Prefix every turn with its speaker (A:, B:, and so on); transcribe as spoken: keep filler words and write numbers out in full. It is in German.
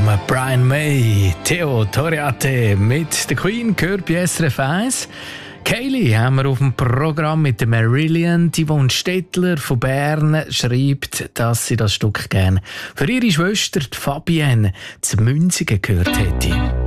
A: Brian May, Theo Toriate mit der Queen gehört bei S R F eins. Kaylee haben wir auf dem Programm mit der Marillion. Die Yvonne Stettler von Bern schreibt, dass sie das Stück gerne für ihre Schwester Fabienne zu Münzigen gehört hätte.